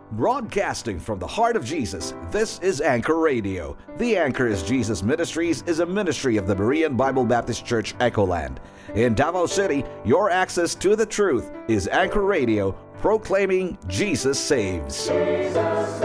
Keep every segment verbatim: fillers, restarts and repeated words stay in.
Broadcasting from the heart of Jesus, this is Anchor Radio. The Anchor is Jesus Ministries is a ministry of the Berean Bible Baptist Church, Echoland. In Davao City, your access to the truth is Anchor Radio, proclaiming Jesus saves. Jesus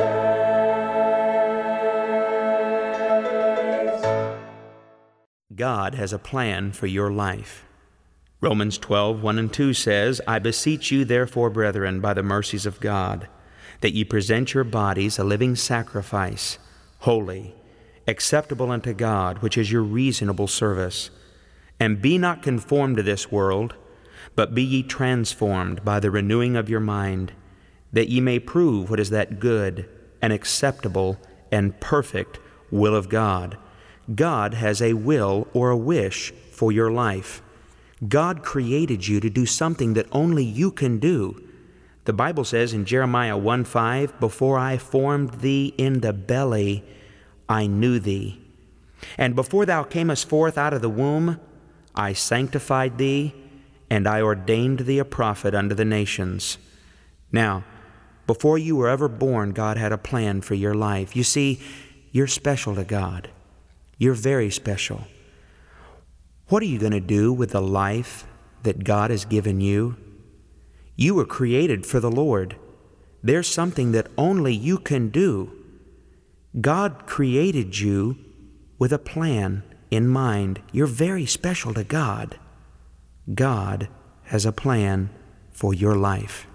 saves. God has a plan for your life. Romans twelve, one and two says, I beseech you therefore, brethren, by the mercies of God, that ye present your bodies a living sacrifice, holy, acceptable unto God, which is your reasonable service. And be not conformed to this world, but be ye transformed by the renewing of your mind, that ye may prove what is that good and acceptable and perfect will of God. God has a will or a wish for your life. God created you to do something that only you can do. The Bible says in Jeremiah one five, before I formed thee in the belly, I knew thee. And before thou camest forth out of the womb, I sanctified thee, and I ordained thee a prophet unto the nations. Now, before you were ever born, God had a plan for your life. You see, you're special to God. You're very special. What are you going to do with the life that God has given you? You were created for the Lord. There's something that only you can do. God created you with a plan in mind. You're very special to God. God has a plan for your life.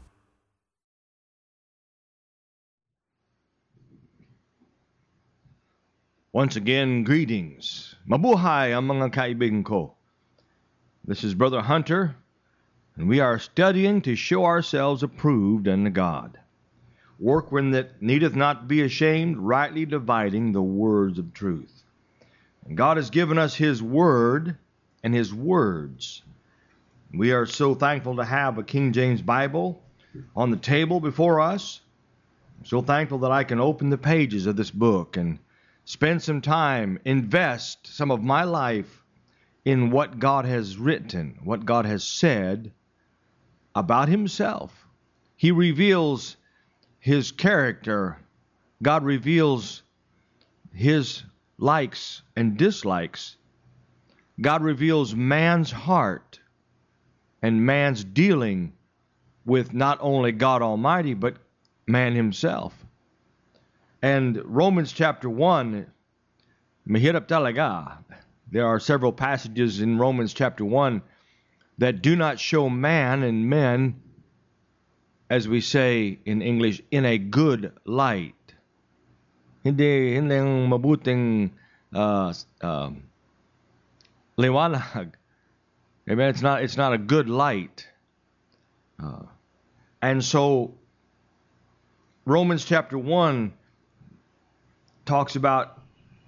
Once again, greetings. Mabuhay ang mga kaibigan ko. This is Brother Hunter, and we are studying to show ourselves approved unto God. Workmen that needeth not be ashamed, rightly dividing the words of truth. And God has given us His Word and His words. We are so thankful to have a King James Bible on the table before us. I'm so thankful that I can open the pages of this book and spend some time, invest some of my life in what God has written, what God has said about Himself. He reveals His character. God reveals His likes and dislikes. God reveals man's heart and man's dealing with not only God Almighty, but man himself. And Romans chapter one, mahirap talaga. There are several passages in Romans chapter one that do not show man and men, as we say in English, in a good light. Hindi, hindi ang mabuting uh, uh, liwanag. Amen. It's not, it's not a good light. Uh, and so, Romans chapter one talks about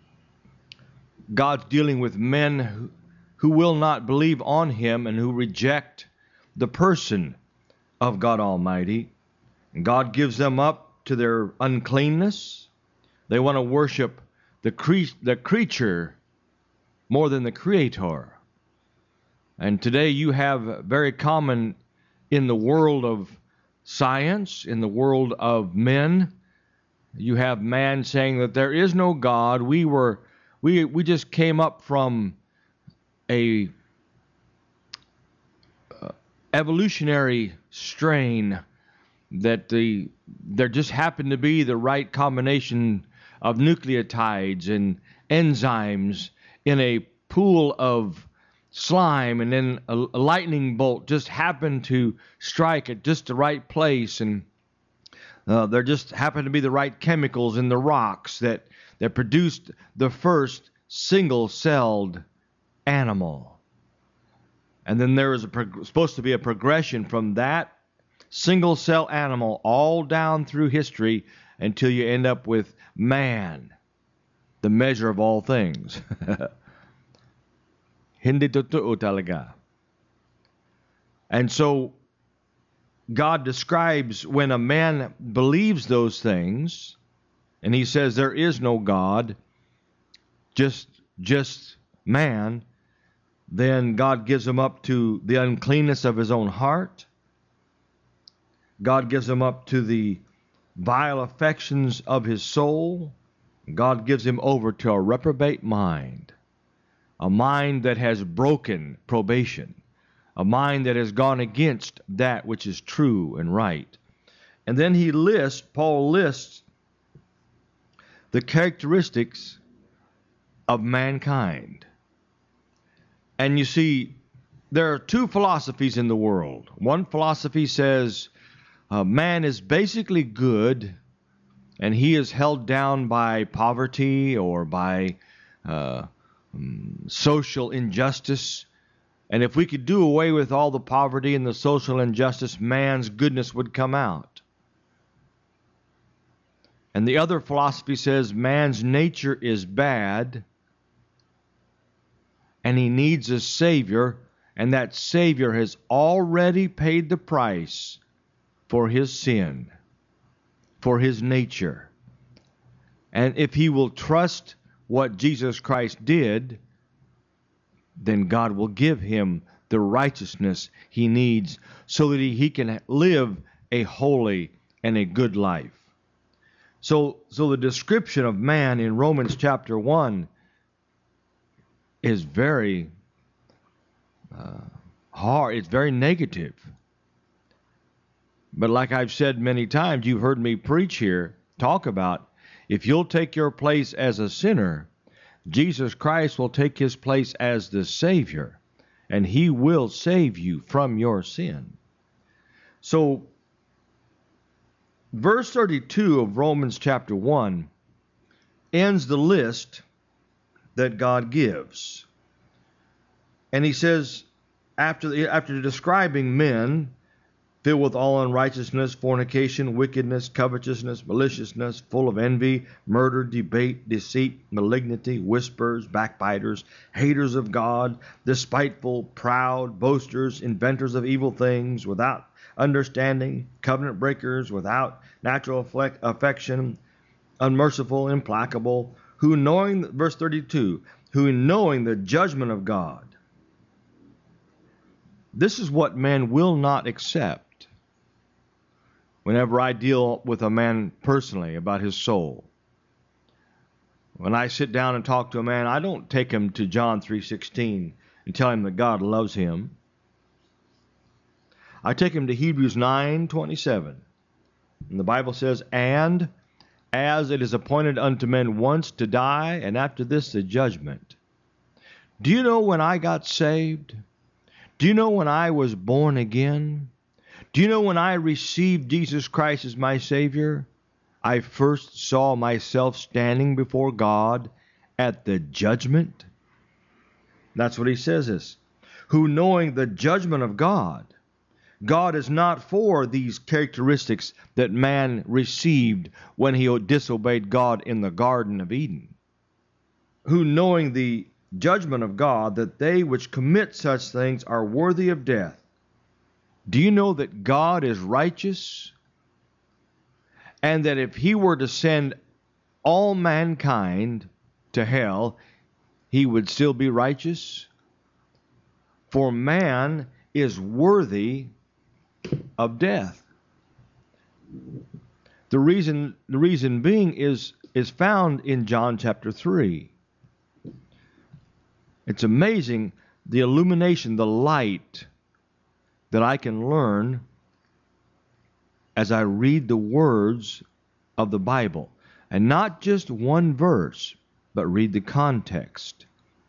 God's dealing with men who, who will not believe on Him and who reject the person of God Almighty. And God gives them up to their uncleanness. They want to worship the, cre- the creature more than the Creator. And today you have very common in the world of science, in the world of men, you have man saying that there is no God. We were, we we just came up from a uh, evolutionary strain that the there just happened to be the right combination of nucleotides and enzymes in a pool of slime, and then a, a lightning bolt just happened to strike at just the right place, and uh, there just happened to be the right chemicals in the rocks that, that produced the first single-celled animal. And then there is a prog- supposed to be a progression from that single-cell animal all down through history until you end up with man, the measure of all things. Hindi totoo talaga. And so God describes when a man believes those things, and he says there is no God, just just man, then God gives him up to the uncleanness of his own heart. God gives him up to the vile affections of his soul, God gives him over to a reprobate mind, a mind that has broken probation, a mind that has gone against that which is true and right. And then he lists, Paul lists the characteristics of mankind. And you see, there are two philosophies in the world. One philosophy says uh, man is basically good, and he is held down by poverty or by uh, um, social injustice. And if we could do away with all the poverty and the social injustice, man's goodness would come out. And the other philosophy says man's nature is bad, and he needs a Savior, and that Savior has already paid the price for his sin, for his nature. And if he will trust what Jesus Christ did, then God will give him the righteousness he needs so that he, he can live a holy and a good life. So, so the description of man in Romans chapter one is very uh, hard. It's very negative. But like I've said many times, you've heard me preach here, talk about, if you'll take your place as a sinner, Jesus Christ will take his place as the Savior, and he will save you from your sin. So, verse thirty-two of Romans chapter one ends the list that God gives. And he says, after, the, after describing men filled with all unrighteousness, fornication, wickedness, covetousness, maliciousness, full of envy, murder, debate, deceit, malignity, whisperers, backbiters, haters of God, despiteful, proud, boasters, inventors of evil things, without understanding, covenant breakers, without natural affection, unmerciful, implacable, who knowing, verse thirty-two, who knowing the judgment of God. This is what man will not accept. Whenever I deal with a man personally about his soul, when I sit down and talk to a man, I don't take him to John three sixteen and tell him that God loves him. I take him to Hebrews nine twenty-seven. And the Bible says, and as it is appointed unto men once to die, and after this the judgment. Do you know when I got saved? Do you know when I was born again? Do you know when I received Jesus Christ as my Savior? I first saw myself standing before God at the judgment. That's what he says is, who knowing the judgment of God. God is not for these characteristics that man received when he disobeyed God in the Garden of Eden. Who knowing the judgment of God, that they which commit such things are worthy of death. Do you know that God is righteous? And that if he were to send all mankind to hell, he would still be righteous? For man is worthy of death. The reason, the reason being is, is found in John chapter three. It's amazing the illumination, the light that I can learn as I read the words of the Bible. And not just one verse, but read the context.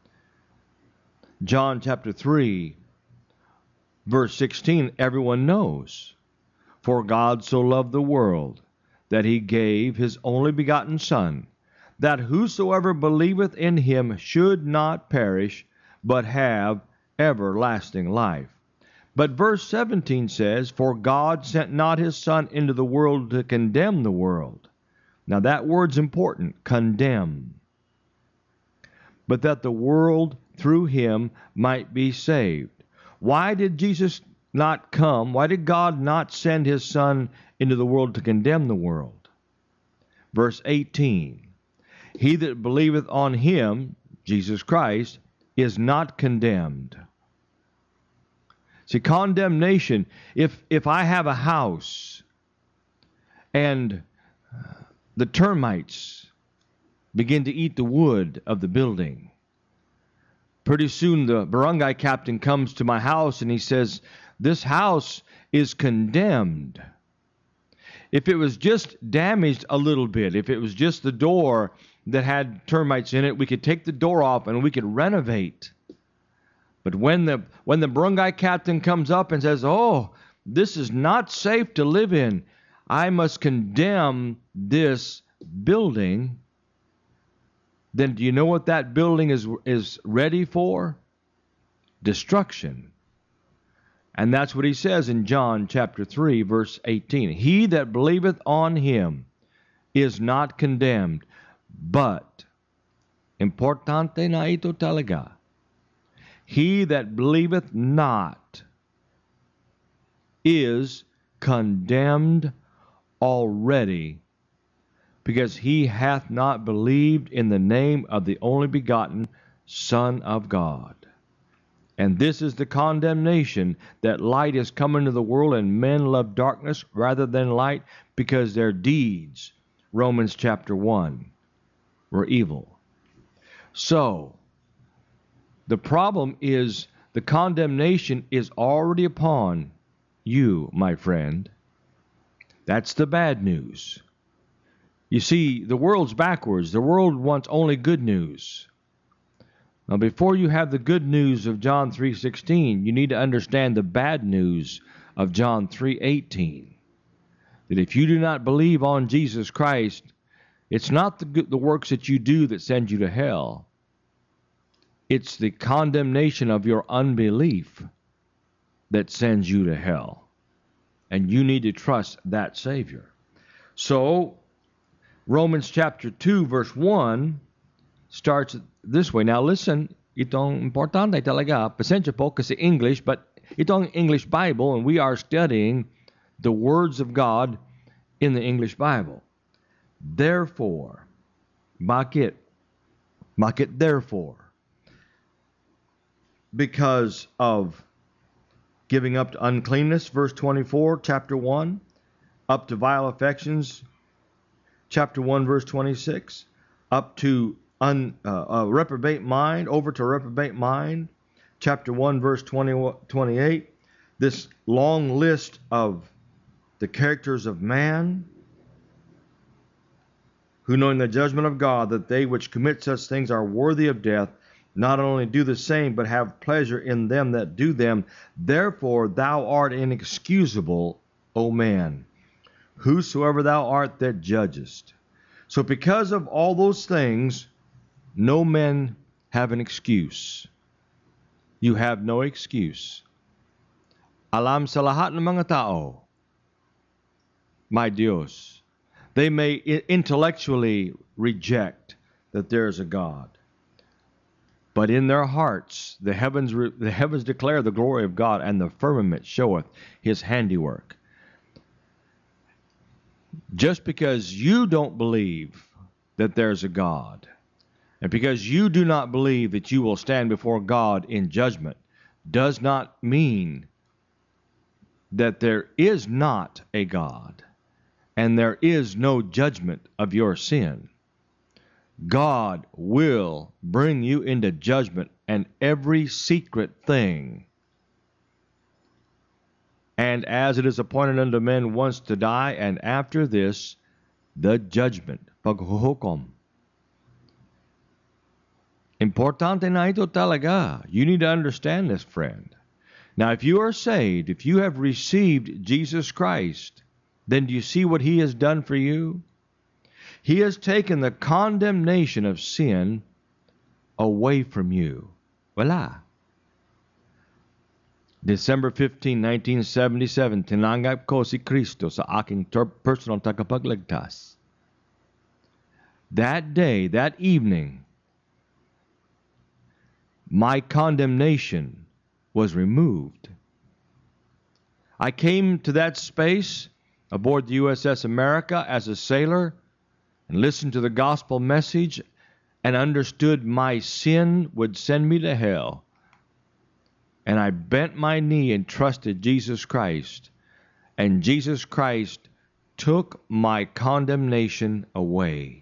John chapter three, verse sixteen, everyone knows. For God so loved the world, that he gave his only begotten Son, that whosoever believeth in him should not perish, but have everlasting life. But verse seventeen says, for God sent not his Son into the world to condemn the world. Now that word's important, condemn. But that the world through him might be saved. Why did Jesus not come? Why did God not send his Son into the world to condemn the world? Verse eighteen, he that believeth on him, Jesus Christ, is not condemned. See, condemnation, if if I have a house and the termites begin to eat the wood of the building. Pretty soon the barangay captain comes to my house and he says, this house is condemned. If it was just damaged a little bit, if it was just the door that had termites in it, we could take the door off and we could renovate. But when the when the barangay captain comes up and says, oh, this is not safe to live in, I must condemn this building, then do you know what that building is is ready for? Destruction. And that's what he says in John chapter three, verse eighteen. He that believeth on him is not condemned, but, importante na ito talaga, he that believeth not is condemned already, because he hath not believed in the name of the only begotten Son of God. And this is the condemnation, that light is come into the world, and men love darkness rather than light, because their deeds, Romans chapter one, were evil. So, the problem is the condemnation is already upon you, my friend. That's the bad news. You see, the world's backwards. The world wants only good news. Now, before you have the good news of John three sixteen, you need to understand the bad news of John three eighteen. That if you do not believe on Jesus Christ, it's not the, good, the works that you do that send you to hell. It's the condemnation of your unbelief that sends you to hell. And you need to trust that Savior. So, Romans chapter two, verse one starts this way. Now listen, itong importante talaga. Pasensya po kasi English, but itong English Bible, and we are studying the words of God in the English Bible. Therefore, bakit? Bakit therefore? Because of giving up to uncleanness, verse twenty-four, chapter one, up to vile affections, chapter one, verse twenty-six, up to un, uh, a reprobate mind, over to reprobate mind, chapter one, verse twenty, twenty-eight, this long list of the characters of man, who knowing the judgment of God, that they which commit such things are worthy of death, not only do the same, but have pleasure in them that do them. Therefore thou art inexcusable, O man, whosoever thou art that judgest. So because of all those things, no men have an excuse. You have no excuse. Alam sa lahat ng mga tao, my Dios, they may intellectually reject that there is a God. But in their hearts, the heavens, the heavens declare the glory of God, and the firmament showeth his handiwork. Just because you don't believe that there's a God, and because you do not believe that you will stand before God in judgment, does not mean that there is not a God, and there is no judgment of your sin. God will bring you into judgment, and every secret thing. And as it is appointed unto men once to die, and after this, the judgment. Paghuhukom. Importante na ito talaga. You need to understand this, friend. Now, if you are saved, if you have received Jesus Christ, then do you see what he has done for you? He has taken the condemnation of sin away from you. Wala. December fifteenth, nineteen seventy-seven, tinanggap ko si Kristo sa aking personal tagapagligtas. That day, that evening, my condemnation was removed. I came to that space aboard the U S S America as a sailor, and listened to the gospel message, and understood my sin would send me to hell. And I bent my knee and trusted Jesus Christ. And Jesus Christ took my condemnation away.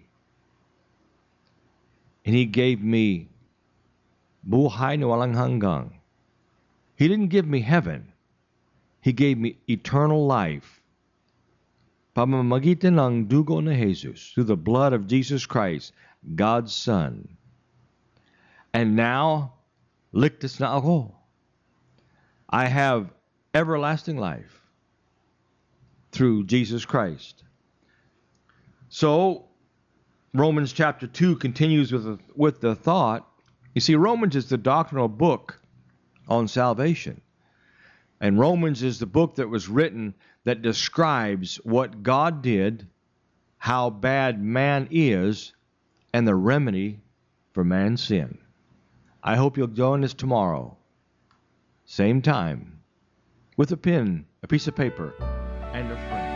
And He gave me buhay na walang hanggang. He didn't give me heaven. He gave me eternal life. Pamamagitan ng dugo na Jesus, through the blood of Jesus Christ, God's Son. And now, ligtas na ako. I have everlasting life through Jesus Christ. So, Romans chapter two continues with the, with the thought. You see, Romans is the doctrinal book on salvation. And Romans is the book that was written that describes what God did, how bad man is, and the remedy for man's sin. I hope you'll join us tomorrow, same time, with a pen, a piece of paper, and a friend.